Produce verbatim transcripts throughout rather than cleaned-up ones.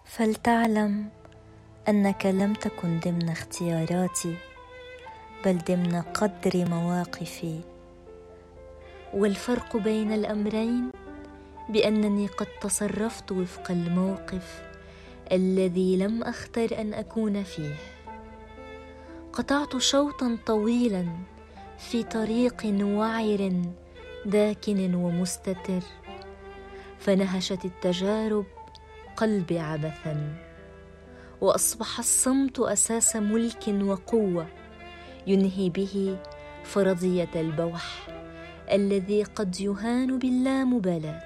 فلتعلم أنك لم تكن ضمن اختياراتي، بل ضمن قدر مواقفي. والفرق بين الأمرين بأنني قد تصرفت وفق الموقف الذي لم أختر أن أكون فيه. قطعت شوطا طويلا في طريق وعر داكن ومستتر، فنهشت التجارب قلبي عبثا، وأصبح الصمت أساس ملك وقوة ينهي به فرضية البوح الذي قد يهان باللامبالاة.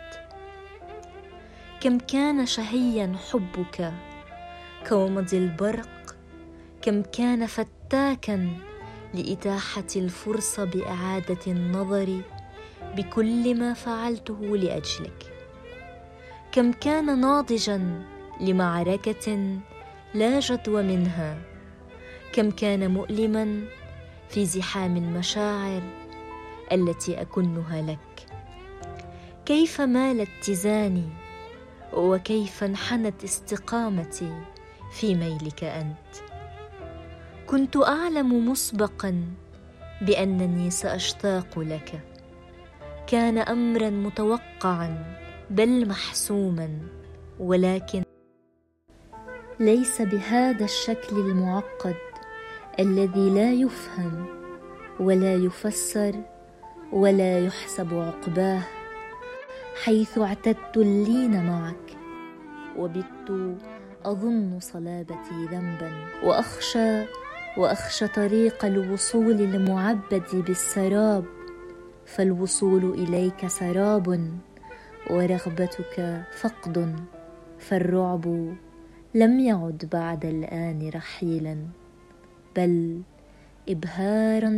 كم كان شهيا حبك كومض البرق، كم كان فتاكا لإتاحة الفرصة بإعادة النظر بكل ما فعلته لأجلك. كم كان ناضجا لمعركة لا جدوى منها، كم كان مؤلما في زحام المشاعر التي أكنها لك. كيف مال اتزاني وكيف انحنت استقامتي في ميلك أنت. كنت أعلم مسبقا بأنني سأشتاق لك، كان أمرا متوقعا بل محسوما، ولكن ليس بهذا الشكل المعقد الذي لا يفهم ولا يفسر ولا يحسب عقباه، حيث اعتدت اللين معك وبت أظن صلابتي ذنبا، وأخشى وأخشى طريق الوصول المعبد بالسراب، فالوصول إليك سراب ورغبتك فقد، فالرعب لم يعد بعد الآن رحيلا بل إبهارا.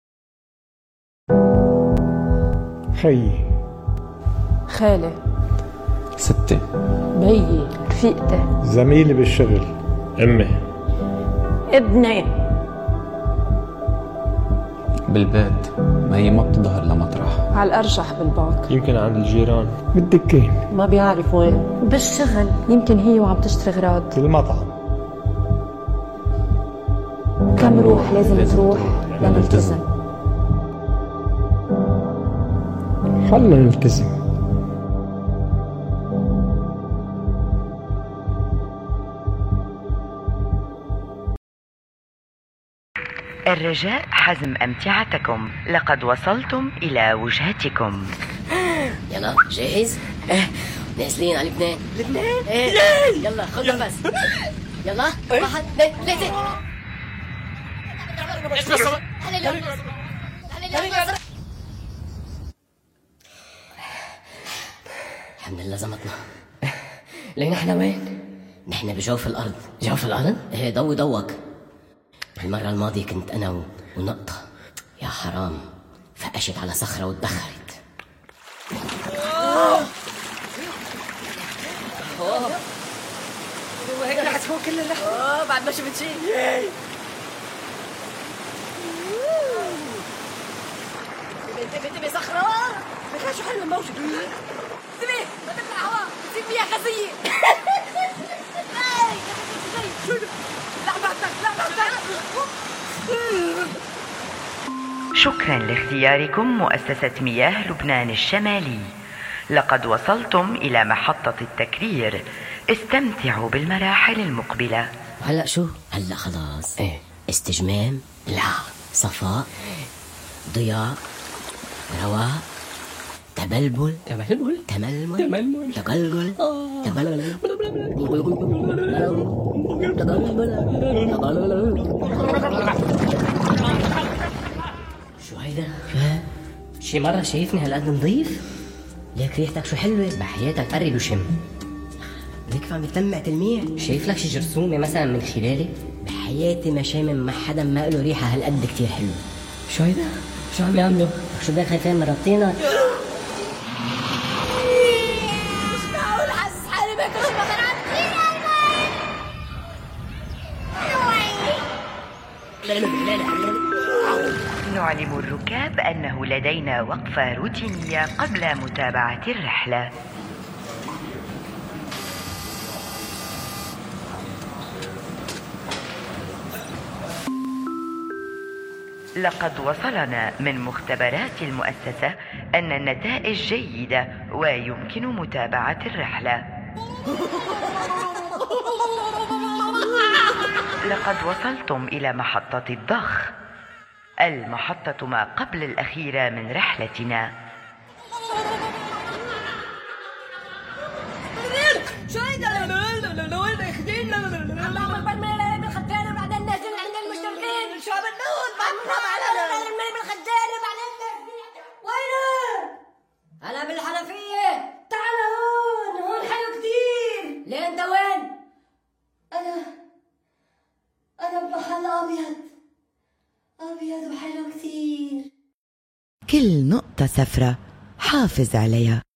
خيي، خالي، ستي، بيي، رفيقتي، زميلي بالشغل، أمي، ابني، بالبيت. ما هي ما بتظهر لمطرح، على الأرجح بالباك، يمكن عند الجيران، بالدكين، ما بيعرف وين، بالشغل، يمكن هي وعم تشتري غراض، بالمطعم. كم روح لازم تروح لنلتزم. خلنا نلتزم. الرجاء حزم أمتعتكم، لقد وصلتم إلى وجهتكم. يلا جاهز؟ ايه نازلين على لبنان. لبنان؟ ايه يلا خذ نفس. يلا واحد اثنين ثلاثة. الحمد لله زمتنا. لين نحن وين؟ نحن بجوف الأرض. جوف الأرض؟ ايه ضوي ضوك. المرة الماضية كنت أنا ونقطة، يا حرام فقشت على صخرة واتدخرت. وهيك رح تكون كل اللحظة. اوه بعد ما شفت شيء. انتبه انتبه صخرة. بخير شو حلو الموجة. انتبه ما تطلع هواء بتصير مياه غازية. لا بعدك لا بعدك. شكرا لاختياركم مؤسسة مياه لبنان الشمالي. لقد وصلتم إلى محطة التكرير، استمتعوا بالمراحل المقبلة. هلأ شو؟ هلأ خلاص. ايه استجمام؟ لا. صفاء؟ ضياء؟ رواء؟ تبلبل؟ تبلبل؟ تململ؟ تململ؟ تقلقل؟ تبلبل؟ شو هيدا؟ شو هاد؟ شي مرة شايفني هالقد نظيف؟ ليك ريحتك شو حلوة؟ بحياتك قرب وشم. ليك عم يتلمع تلميع. شايف لك شي جرثومة مثلا من خلالي؟ بحياتي ما شامم مع حدا ما له ريحة هالقد كتير حلوة. شو هيدا؟ شو عم يعملوا؟ شو بدك خايفين من ربطينا؟ مش معقول حاسس حالي باكل شي ما بنعطيني المي. نعلم الركاب أنه لدينا وقفة روتينية قبل متابعة الرحلة. لقد وصلنا من مختبرات المؤسسة أن النتائج جيدة ويمكن متابعة الرحلة. لقد وصلتم إلى محطة الضخ، المحطة ما قبل الأخيرة من رحلتنا. شو هيدا؟ وين اخذينا؟ الله اكبر من العلم الخدانة بعدين نازل عند المشتركين. شو عم نقول؟ بعدنا معنا العلم الخدانة بعدين وينه؟ أنا بالحنفية. تعال هون، هون حلو كتير. ليه أنت وين؟ أنا أنا بمحل أبيض أبيض وحلو كتير. كل نقطة سفرة حافظ عليها.